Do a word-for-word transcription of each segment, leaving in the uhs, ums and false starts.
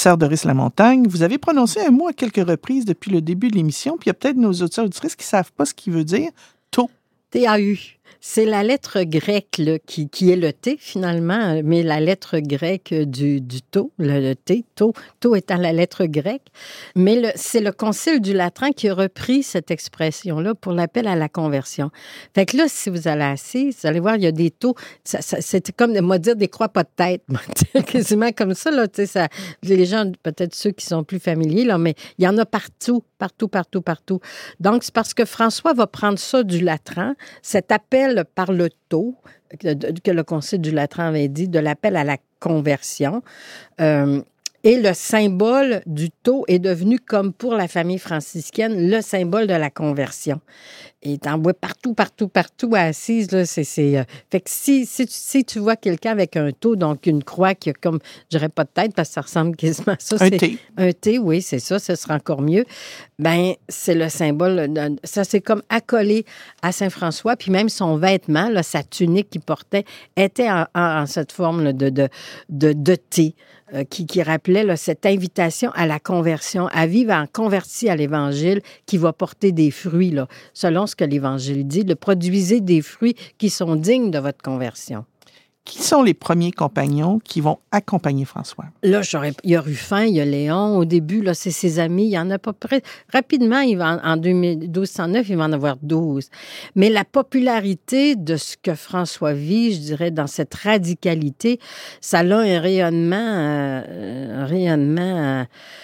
sœur Doris-Lamontagne, vous avez prononcé un mot à quelques reprises depuis le début de l'émission, puis il y a peut-être nos auditeurs et auditrices qui ne savent pas ce qu'il veut dire. Tau. T A U. C'est la lettre grecque là, qui, qui est le T, finalement, mais la lettre grecque du, du tau, le, le T, tau, tau étant la lettre grecque. Mais le, c'est le Concile du Latran qui a repris cette expression-là pour l'appel à la conversion. Fait que là, si vous allez assis, vous allez voir, il y a des taux. Ça, ça, c'est comme, moi, dire des croix pas de tête. Quasiment comme ça, là, tu sais, ça, les gens, peut-être ceux qui sont plus familiers, là, mais il y en a partout, partout, partout, partout. Donc, c'est parce que François va prendre ça du Latran, cet appel par le tau, que le Concile du Latran avait dit, de l'appel à la conversion. Euh, et le symbole du tau est devenu, comme pour la famille franciscaine, le symbole de la conversion. Et t'en vois partout, partout, partout à Assise. Là, c'est, c'est, euh... Fait que si, si, tu, si tu vois quelqu'un avec un tau, donc une croix qui a comme, je dirais pas de tête parce que ça ressemble quasiment à ça. Un c'est T. Un T, oui, c'est ça, ce sera encore mieux. Ben c'est le symbole, de, ça c'est comme accolé à Saint-François, puis même son vêtement, là, sa tunique qu'il portait, était en, en, en cette forme là, de, de, de, de T. Euh, qui, qui rappelait là, cette invitation à la conversion, à vivre en converti à l'Évangile qui va porter des fruits, là, selon ce que l'Évangile dit, de produisez des fruits qui sont dignes de votre conversion. Qui sont les premiers compagnons qui vont accompagner François? Là, j'aurais, il y a Ruffin, il y a Léon. Au début, là, c'est ses amis. Il y en a pas près. Rapidement, il va, en douze cent neuf, il va en avoir douze. Mais la popularité de ce que François vit, je dirais, dans cette radicalité, ça a un rayonnement, euh, un rayonnement... Euh,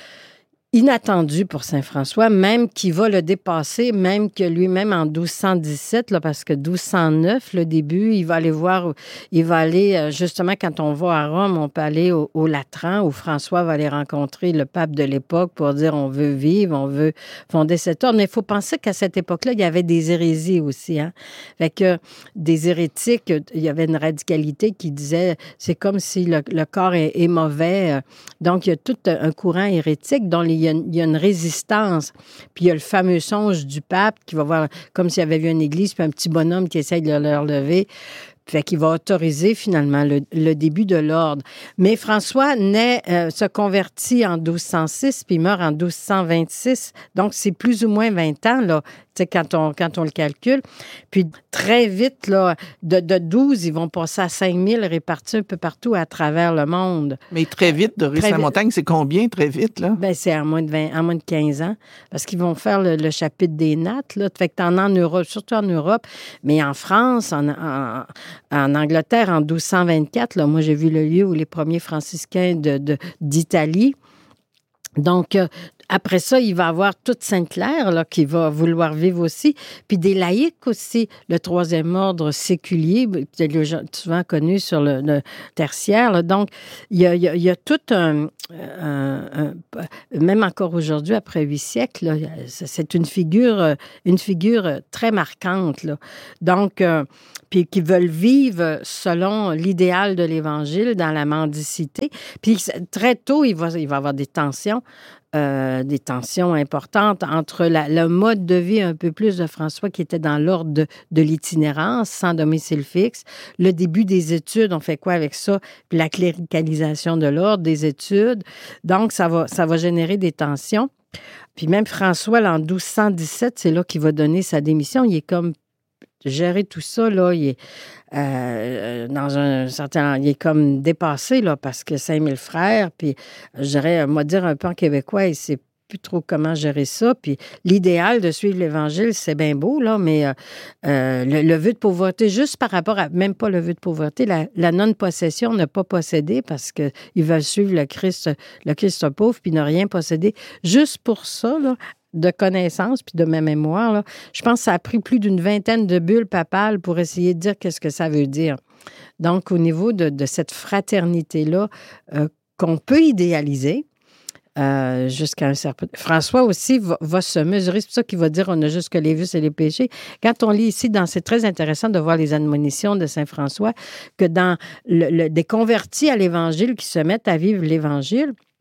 inattendu pour Saint-François, même qui va le dépasser, même que lui-même en douze cent dix-sept, là, parce que douze cent neuf, le début, il va aller voir, il va aller, justement, quand on va à Rome, on peut aller au, au Latran, où François va aller rencontrer le pape de l'époque pour dire on veut vivre, on veut fonder cet ordre. Mais il faut penser qu'à cette époque-là, il y avait des hérésies aussi, hein. Fait que des hérétiques, il y avait une radicalité qui disait c'est comme si le, le corps est, est mauvais. Donc, il y a tout un courant hérétique dont les Il y, a, il y a une résistance. Puis il y a le fameux songe du pape qui va voir comme s'il y avait vu une église, puis un petit bonhomme qui essaye de le relever. Fait qu'il va autoriser finalement le, le début de l'ordre. Mais François naît, euh, se convertit en douze cent six, puis meurt en douze cent vingt-six. Donc, c'est plus ou moins vingt ans, là, tu sais, quand on, quand on le calcule. Puis, très vite, là, de, de douze, ils vont passer à cinq mille répartis un peu partout à travers le monde. Mais très vite, Doris-Lamontagne, c'est combien très vite, là? Bien, c'est en moins de vingt, en moins de quinze ans. Parce qu'ils vont faire le, le chapitre des nattes, là. Fait que t'en as en Europe, surtout en Europe, mais en France, en, en, en Angleterre, en douze cent vingt-quatre, là, moi, j'ai vu le lieu où les premiers franciscains de, de, d'Italie. Donc, euh, après ça, il va y avoir toute Sainte-Claire là, qui va vouloir vivre aussi. Puis des laïcs aussi, le troisième ordre séculier, souvent connu sur le, le tertiaire. Là. Donc, il y a, il y a, il y a tout un, un, un... Même encore aujourd'hui, après huit siècles, là, c'est une figure, une figure très marquante. Là. Donc, euh, puis qui veulent vivre selon l'idéal de l'Évangile dans la mendicité. Puis très tôt, il va, il va y avoir des tensions. Euh, des tensions importantes entre la, le mode de vie un peu plus de François qui était dans l'ordre de, de l'itinérance, sans domicile fixe, le début des études, on fait quoi avec ça, puis la cléricalisation de l'ordre des études. Donc, ça va, ça va générer des tensions. Puis même François, là, en douze cent dix-sept, c'est là qu'il va donner sa démission. Il est comme gérer tout ça, là, il est euh, dans un certain... Il est comme dépassé, là, parce que cinq mille frères, puis je dirais, moi, dire un peu en québécois, il sait plus trop comment gérer ça. Puis l'idéal de suivre l'Évangile, c'est bien beau, là, mais euh, euh, le, le vœu de pauvreté, juste par rapport à... Même pas le vœu de pauvreté, la, la non-possession, ne pas posséder, parce qu'ils veulent suivre le Christ, le Christ pauvre, puis ne rien posséder. Juste pour ça, là, de connaissances puis de ma mémoire, là, je pense que ça a pris plus d'une vingtaine de bulles papales pour essayer de dire qu'est-ce que ça veut dire. Donc, au niveau de, de cette fraternité-là euh, qu'on peut idéaliser, euh, jusqu'à un certain... François aussi va, va se mesurer, c'est pour ça qu'il va dire on a juste que les vices et les péchés. Quand on lit ici, dans, c'est très intéressant de voir les admonitions de saint François, que dans le, le, des convertis à l'Évangile qui se mettent à vivre l'Évangile,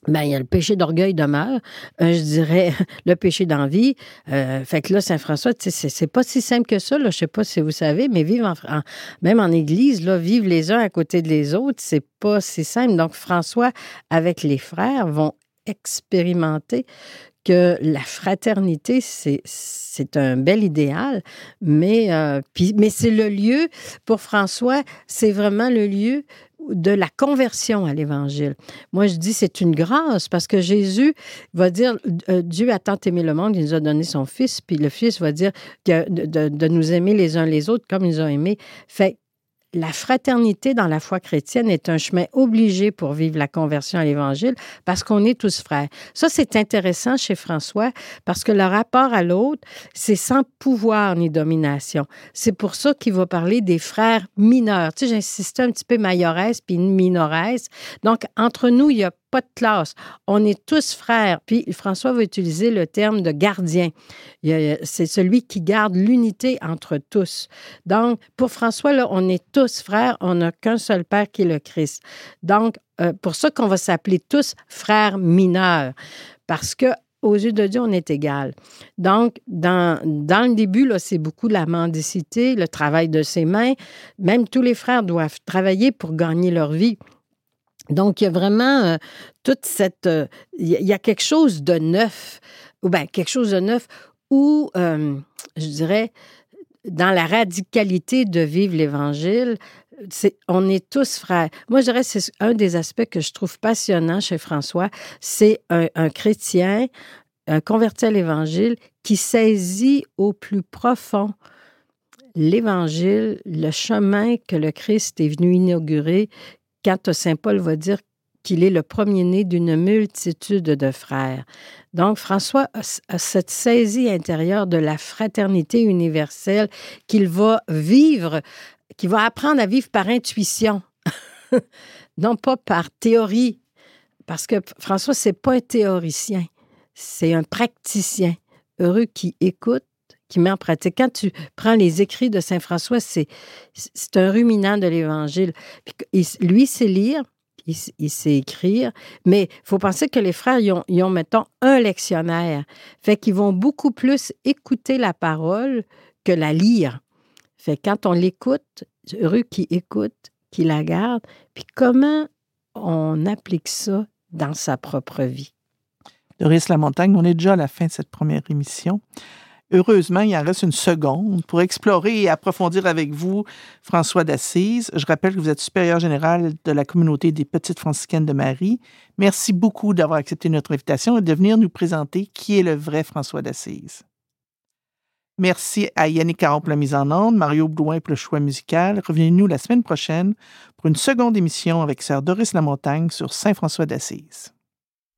Ben, il y a le péché d'orgueil demeure, euh, je dirais le péché d'envie. Euh, fait que là, Saint François, tu sais, c'est, c'est pas si simple que ça, là. Je sais pas si vous savez, mais vivre en, en- même en Église, là, vivre les uns à côté de les autres, c'est pas si simple. Donc, François, avec les frères, vont expérimenter que la fraternité, c'est, c'est un bel idéal, mais, euh, puis, mais c'est le lieu, pour François, c'est vraiment le lieu de la conversion à l'Évangile. Moi, je dis c'est une grâce parce que Jésus va dire euh, Dieu a tant aimé le monde, il nous a donné son Fils, puis le Fils va dire que de, de, de nous aimer les uns les autres comme il nous a aimés. Fait la fraternité dans la foi chrétienne est un chemin obligé pour vivre la conversion à l'Évangile parce qu'on est tous frères. Ça, c'est intéressant chez François parce que le rapport à l'autre, c'est sans pouvoir ni domination. C'est pour ça qu'il va parler des frères mineurs. Tu sais, j'insistais un petit peu mayoresse puis minoresse. Donc, entre nous, il n'y a pas de classe. On est tous frères. Puis François va utiliser le terme de gardien. C'est celui qui garde l'unité entre tous. Donc, pour François, là, on est tous frères. On n'a qu'un seul Père qui est le Christ. Donc, euh, pour ça qu'on va s'appeler tous frères mineurs. Parce que aux yeux de Dieu, on est égal. Donc, dans, dans le début, là, c'est beaucoup la mendicité, le travail de ses mains. Même tous les frères doivent travailler pour gagner leur vie. Donc, il y a vraiment euh, toute cette... Euh, il y a quelque chose de neuf, ou bien quelque chose de neuf où, euh, je dirais, dans la radicalité de vivre l'Évangile, c'est, on est tous frères. Moi, je dirais que c'est un des aspects que je trouve passionnant chez François, c'est un, un chrétien, un converti à l'Évangile, qui saisit au plus profond l'Évangile, le chemin que le Christ est venu inaugurer, quand Saint Paul va dire qu'il est le premier-né d'une multitude de frères. Donc, François a, a cette saisie intérieure de la fraternité universelle qu'il va vivre, qu'il va apprendre à vivre par intuition, non pas par théorie, parce que François, c'est pas un théoricien, c'est un praticien heureux qui écoute, qui met en pratique. Quand tu prends les écrits de Saint François, c'est, c'est un ruminant de l'Évangile. Puis, il, lui, c'est lire, il, il sait écrire, mais il faut penser que les frères, ils ont, ils ont, mettons, un lectionnaire. Fait qu'ils vont beaucoup plus écouter la parole que la lire. Fait que quand on l'écoute, heureux qui écoute, qui la garde, puis comment on applique ça dans sa propre vie. Doris Lamontagne, on est déjà à la fin de cette première émission. Heureusement, il en reste une seconde pour explorer et approfondir avec vous François d'Assise. Je rappelle que vous êtes supérieur général de la communauté des Petites Franciscaines de Marie. Merci beaucoup d'avoir accepté notre invitation et de venir nous présenter qui est le vrai François d'Assise. Merci à Yannick Caron pour la mise en onde, Mario Blouin pour le choix musical. Revenez-nous la semaine prochaine pour une seconde émission avec sœur Doris Lamontagne sur Saint François d'Assise.